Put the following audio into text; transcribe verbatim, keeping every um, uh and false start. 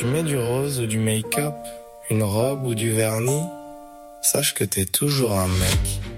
tu mets du rose ou du make-up, une robe ou du vernis, sache que t'es toujours un mec.